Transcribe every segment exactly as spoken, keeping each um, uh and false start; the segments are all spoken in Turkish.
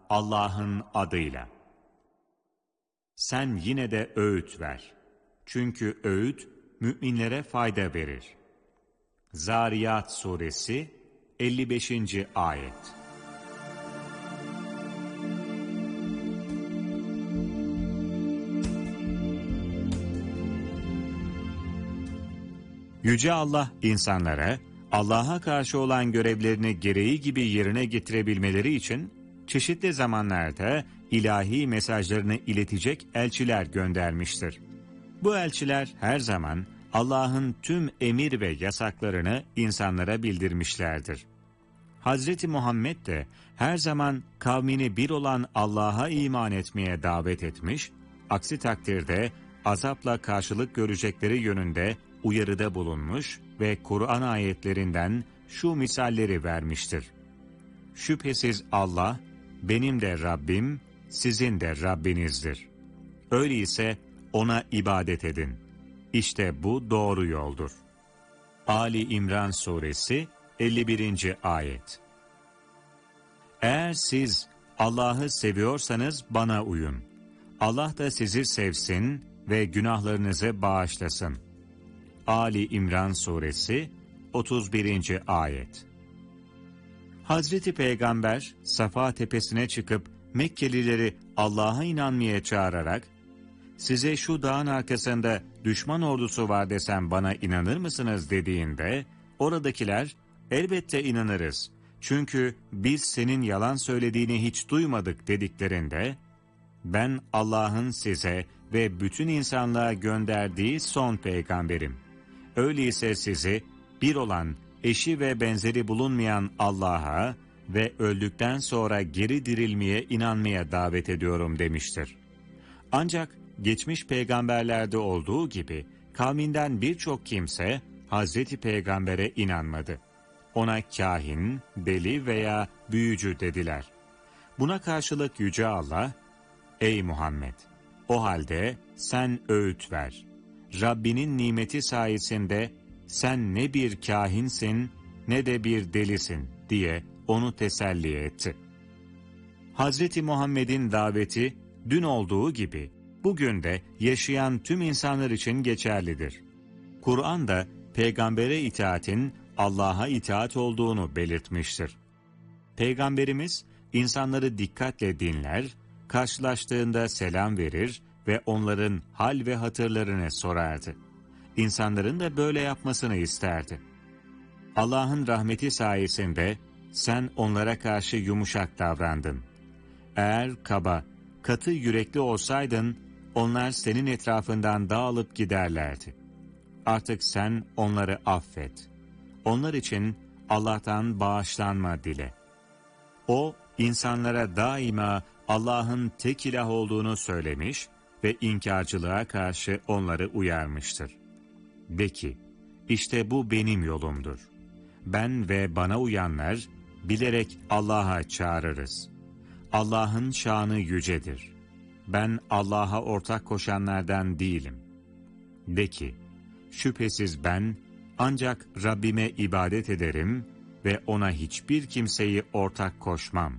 Allah'ın adıyla. Sen yine de öğüt ver. Çünkü öğüt müminlere fayda verir. Zariyat Suresi elli beşinci Ayet. Yüce Allah insanlara Allah'a karşı olan görevlerini gereği gibi yerine getirebilmeleri için çeşitli zamanlarda ilahi mesajlarını iletecek elçiler göndermiştir. Bu elçiler her zaman Allah'ın tüm emir ve yasaklarını insanlara bildirmişlerdir. Hazreti Muhammed de her zaman kavmini bir olan Allah'a iman etmeye davet etmiş, aksi takdirde azapla karşılık görecekleri yönünde uyarıda bulunmuş ve Kur'an ayetlerinden şu misalleri vermiştir. Şüphesiz Allah, benim de Rabbim, sizin de Rabbinizdir. Öyleyse O'na ibadet edin. İşte bu doğru yoldur. Ali İmran Suresi elli birinci Ayet. Eğer siz Allah'ı seviyorsanız bana uyun. Allah da sizi sevsin ve günahlarınızı bağışlasın. Ali İmran Suresi otuz birinci Ayet. Hazreti Peygamber Safa tepesine çıkıp Mekkelileri Allah'a inanmaya çağırarak, size şu dağın arkasında düşman ordusu var desem bana inanır mısınız dediğinde, oradakiler elbette inanırız. Çünkü biz senin yalan söylediğini hiç duymadık dediklerinde, ben Allah'ın size ve bütün insanlığa gönderdiği son peygamberim. Öyleyse sizi bir olan, eşi ve benzeri bulunmayan Allah'a ve öldükten sonra geri dirilmeye inanmaya davet ediyorum demiştir. Ancak geçmiş peygamberlerde olduğu gibi kavminden birçok kimse Hazreti Peygamber'e inanmadı. Ona kâhin, deli veya büyücü dediler. Buna karşılık Yüce Allah, ey Muhammed! O halde sen öğüt ver. Rabbinin nimeti sayesinde sen ne bir kâhinsin ne de bir delisin diye onu teselli etti. Hazreti Muhammed'in daveti dün olduğu gibi bugün de yaşayan tüm insanlar için geçerlidir. Kur'an da peygambere itaatin Allah'a itaat olduğunu belirtmiştir. Peygamberimiz insanları dikkatle dinler, karşılaştığında selam verir ve onların hal ve hatırlarını sorardı. İnsanların da böyle yapmasını isterdi. Allah'ın rahmeti sayesinde sen onlara karşı yumuşak davrandın. Eğer kaba, katı yürekli olsaydın, onlar senin etrafından dağılıp giderlerdi. Artık sen onları affet. Onlar için Allah'tan bağışlanma dile. O, insanlara daima Allah'ın tek ilah olduğunu söylemiş ve inkarcılığa karşı onları uyarmıştır. De ki, işte bu benim yolumdur. Ben ve bana uyanlar bilerek Allah'a çağırırız. Allah'ın şanı yücedir. Ben Allah'a ortak koşanlardan değilim. De ki, şüphesiz ben ancak Rabbime ibadet ederim ve O'na hiçbir kimseyi ortak koşmam.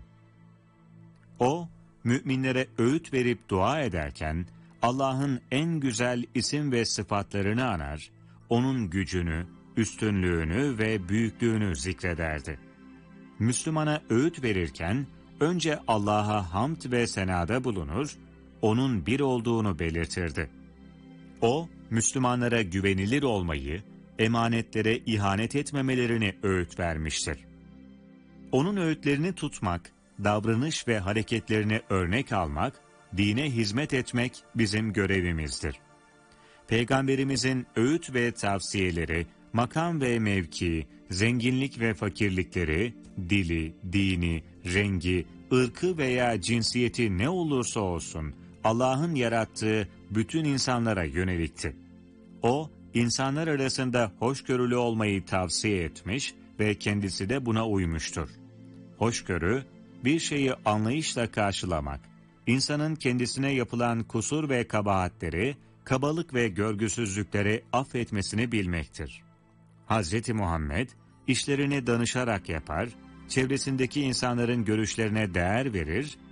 O, müminlere öğüt verip dua ederken, Allah'ın en güzel isim ve sıfatlarını anar, O'nun gücünü, üstünlüğünü ve büyüklüğünü zikrederdi. Müslümana öğüt verirken, önce Allah'a hamd ve senada bulunur, O'nun bir olduğunu belirtirdi. O, Müslümanlara güvenilir olmayı, emanetlere ihanet etmemelerini öğüt vermiştir. Onun öğütlerini tutmak, davranış ve hareketlerine örnek almak, dine hizmet etmek bizim görevimizdir. Peygamberimizin öğüt ve tavsiyeleri, makam ve mevki, zenginlik ve fakirlikleri, dili, dini, rengi, ırkı veya cinsiyeti ne olursa olsun, Allah'ın yarattığı bütün insanlara yönelikti. O, insanlar arasında hoşgörülü olmayı tavsiye etmiş ve kendisi de buna uymuştur. Hoşgörü, bir şeyi anlayışla karşılamak, insanın kendisine yapılan kusur ve kabahatleri, kabalık ve görgüsüzlükleri affetmesini bilmektir. Hazreti Muhammed, işlerini danışarak yapar, çevresindeki insanların görüşlerine değer verir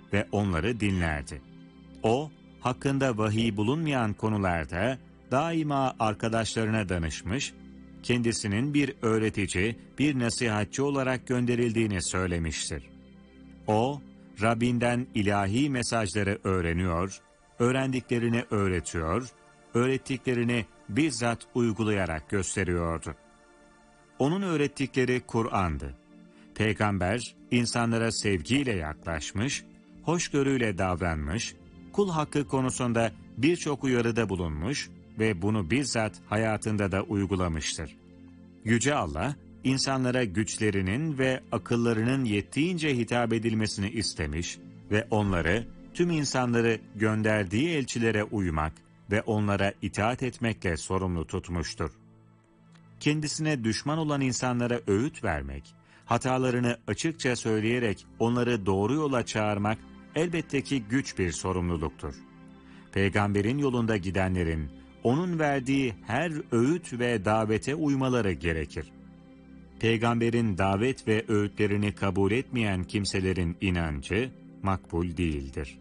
ve onları dinlerdi. O, hakkında vahiy bulunmayan konularda daima arkadaşlarına danışmış, kendisinin bir öğretici, bir nasihatçi olarak gönderildiğini söylemiştir. O, Rabbinden ilahi mesajları öğreniyor, öğrendiklerini öğretiyor, öğrettiklerini bizzat uygulayarak gösteriyordu. Onun öğrettikleri Kur'an'dı. Peygamber, insanlara sevgiyle yaklaşmış, hoşgörüyle davranmış, kul hakkı konusunda birçok uyarıda bulunmuş ve bunu bizzat hayatında da uygulamıştır. Yüce Allah, insanlara güçlerinin ve akıllarının yettiğince hitap edilmesini istemiş ve onları, tüm insanları gönderdiği elçilere uymak ve onlara itaat etmekle sorumlu tutmuştur. Kendisine düşman olan insanlara öğüt vermek, hatalarını açıkça söyleyerek onları doğru yola çağırmak elbette ki güç bir sorumluluktur. Peygamberin yolunda gidenlerin, onun verdiği her öğüt ve davete uymaları gerekir. Peygamberin davet ve öğütlerini kabul etmeyen kimselerin inancı makbul değildir.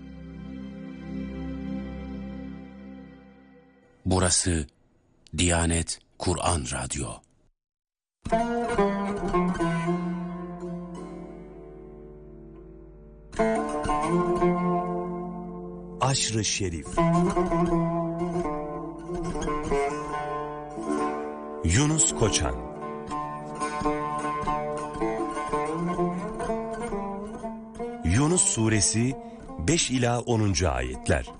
Burası Diyanet Kur'an Radyo. Aşr-ı Şerif. Yunus Koçan. Yunus Suresi beş ila onuncu ayetler.